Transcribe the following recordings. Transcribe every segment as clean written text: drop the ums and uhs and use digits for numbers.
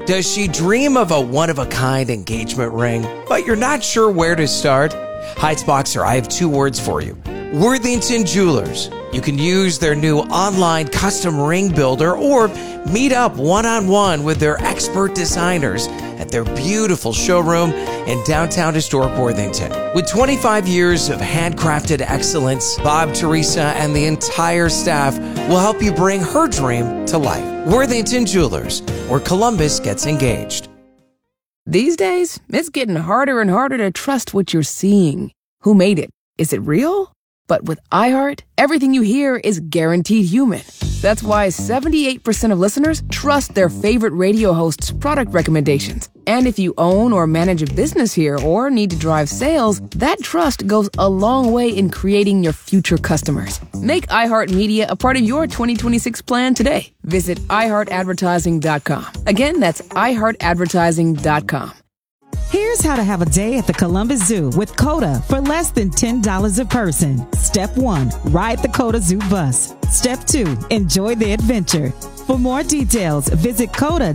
Does she dream of a one-of-a-kind engagement ring, but you're not sure where to start? Heights Boxer, I have two words for you. Worthington Jewelers. You can use their new online custom ring builder or meet up one-on-one with their expert designers at their beautiful showroom in downtown historic Worthington. With 25 years of handcrafted excellence, Bob, Teresa, and the entire staff will help you bring her dream to life. Worthington Jewelers, where Columbus gets engaged. These days, it's getting harder and harder to trust what you're seeing. Who made it? Is it real? But with iHeart, everything you hear is guaranteed human. That's why 78% of listeners trust their favorite radio host's product recommendations. And if you own or manage a business here or need to drive sales, that trust goes a long way in creating your future customers. Make iHeartMedia a part of your 2026 plan today. Visit iHeartAdvertising.com. Again, that's iHeartAdvertising.com. Here's how to have a day at the Columbus Zoo with COTA for less than $10 a person. Step 1, ride the COTA Zoo bus. Step 2, enjoy the adventure. For more details, visit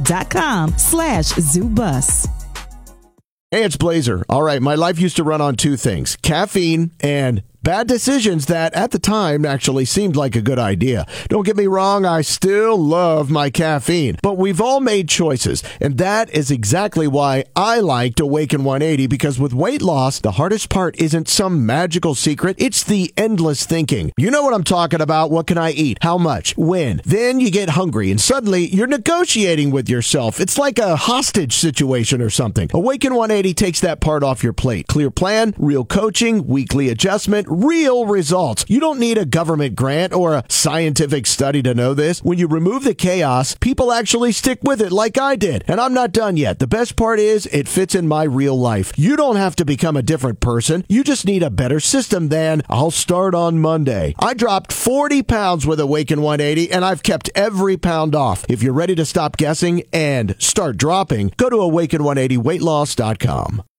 COTA.com/zoobus. Hey, it's Blazer. All right, my life used to run on two things, caffeine and bad decisions that at the time actually seemed like a good idea. Don't get me wrong, I still love my caffeine, but we've all made choices, and that is exactly why I liked Awaken 180, because with weight loss, the hardest part isn't some magical secret, it's the endless thinking. You know what I'm talking about. What can I eat? How much? When? Then you get hungry, and suddenly you're negotiating with yourself. It's like a hostage situation or something. Awaken 180 takes that part off your plate. Clear plan, real coaching, weekly adjustment, real results. You don't need a government grant or a scientific study to know this. When you remove the chaos, people actually stick with it like I did. And I'm not done yet. The best part is it fits in my real life. You don't have to become a different person. You just need a better system than I'll start on Monday. I dropped 40 pounds with Awaken 180 and I've kept every pound off. If you're ready to stop guessing and start dropping, go to awaken180weightloss.com.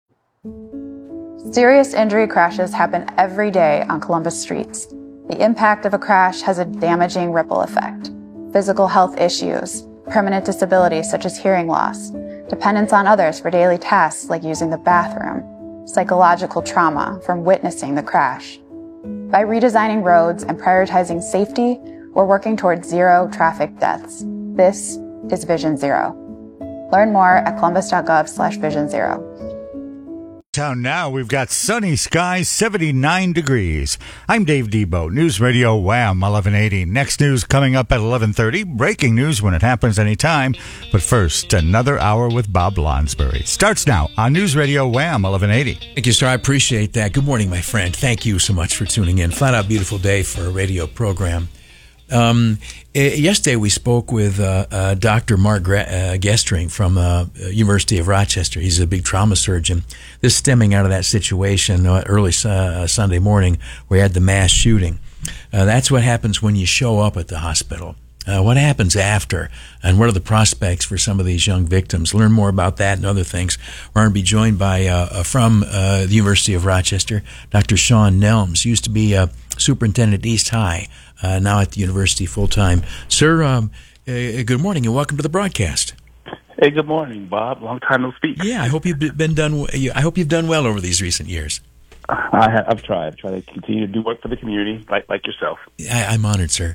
Serious injury crashes happen every day on Columbus streets. The impact of a crash has a damaging ripple effect. Physical health issues, permanent disabilities such as hearing loss, dependence on others for daily tasks like using the bathroom, psychological trauma from witnessing the crash. By redesigning roads and prioritizing safety, we're working towards zero traffic deaths. This is Vision Zero. Learn more at columbus.gov/Vision Zero. Town now, we've got sunny skies, 79 degrees. I'm Dave Debo, News Radio Wham 1180. Next news coming up at 11:30. Breaking news when it happens anytime. But first, another hour with Bob Lonsbury. Starts now on News Radio Wham 1180. Thank you, sir. I appreciate that. Good morning, my friend. Thank you so much for tuning in. Flat out beautiful day for a radio program. Yesterday we spoke with Dr. Mark Gestring from University of Rochester. He's a big trauma surgeon. This stemming out of that situation early Sunday morning where he had the mass shooting. That's what happens when you show up at the hospital. What happens after, and what are the prospects for some of these young victims? Learn more about that and other things. We're going to be joined by from the University of Rochester, Dr. Sean Nelms. Used to be superintendent at East High, now at the university full-time. Sir, good morning and welcome to the broadcast. Hey, good morning, Bob. Long time no speak. Yeah, I hope you've done well over these recent years. I've tried. I've tried to continue to do work for the community, like yourself. I'm honored, sir.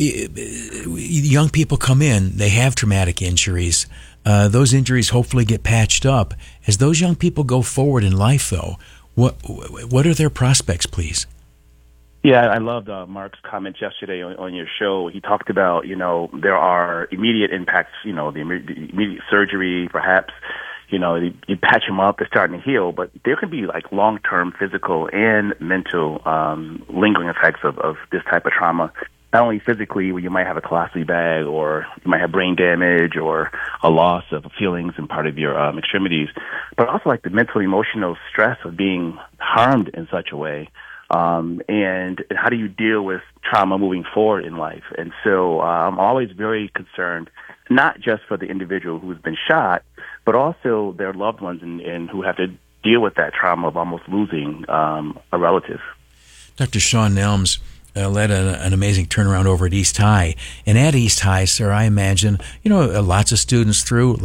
Young people come in, they have traumatic injuries. Those injuries hopefully get patched up. As those young people go forward in life, though, what are their prospects, please? Yeah, I loved Mark's comments yesterday on your show. He talked about, there are immediate impacts, the immediate surgery, perhaps. You patch them up, they're starting to heal, but there can be like long-term physical and mental lingering effects of this type of trauma. Not only physically, where you might have a colostomy bag, or you might have brain damage, or a loss of feelings in part of your extremities, but also like the mental, emotional stress of being harmed in such a way. And how do you deal with trauma moving forward in life? And so I'm always very concerned, not just for the individual who's been shot, but also their loved ones and who have to deal with that trauma of almost losing a relative. Dr. Sean Nelms led an amazing turnaround over at East High. And at East High, sir, I imagine, lots of students through,